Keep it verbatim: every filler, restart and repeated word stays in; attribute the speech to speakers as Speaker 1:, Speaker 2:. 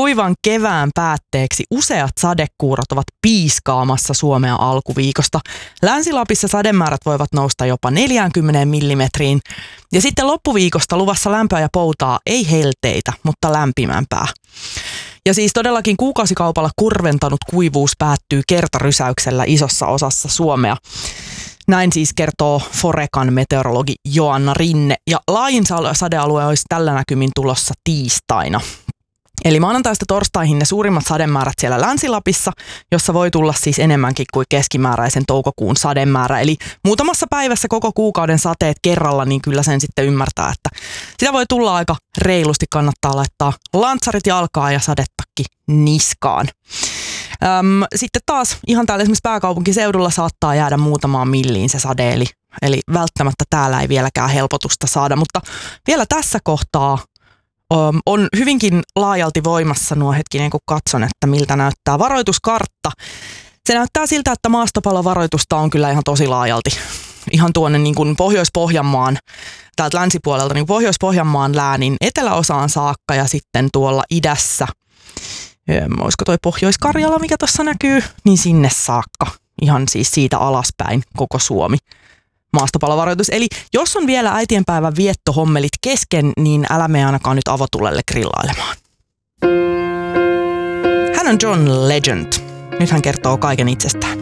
Speaker 1: Kuivan kevään päätteeksi useat sadekuurot ovat piiskaamassa Suomea alkuviikosta. Länsi-Lapissa sademäärät voivat nousta jopa neljäänkymmeneen millimetriin. Ja sitten loppuviikosta luvassa lämpöä ja poutaa, ei helteitä, mutta lämpimämpää. Ja siis todellakin kuukausikaupalla kurventanut kuivuus päättyy kertarysäyksellä isossa osassa Suomea. Näin siis kertoo Forecan meteorologi Joanna Rinne. Ja laajin sadealue olisi tällä näkymin tulossa tiistaina. Eli maanantaista torstaihin ne suurimmat sademäärät siellä Länsi-Lapissa, jossa voi tulla siis enemmänkin kuin keskimääräisen toukokuun sademäärä. Eli muutamassa päivässä koko kuukauden sateet kerralla, niin kyllä sen sitten ymmärtää, että sitä voi tulla aika reilusti. Kannattaa laittaa lantsarit jalkaan ja sadettakki niskaan. Öm, sitten taas ihan täällä esimerkiksi pääkaupunkiseudulla saattaa jäädä muutamaan milliin se sade, eli, eli välttämättä täällä ei vieläkään helpotusta saada, mutta vielä tässä kohtaa on hyvinkin laajalti voimassa nuo hetkinen, kun katson, että miltä näyttää varoituskartta. Se näyttää siltä, että maastopalovaroitusta on kyllä ihan tosi laajalti. Ihan tuonne niin kuin Pohjois-Pohjanmaan, täältä länsipuolelta, niin Pohjois-Pohjanmaan läänin eteläosaan saakka ja sitten tuolla idässä, olisiko toi Pohjois-Karjala, mikä tuossa näkyy, niin sinne saakka. Ihan siis siitä alaspäin koko Suomi. Maastopalovaroitus. Eli jos on vielä äitienpäivän viettohommelit kesken, niin älä mene ainakaan nyt avotulelle grillailemaan. Hän on John Legend. Nyt hän kertoo kaiken itsestään.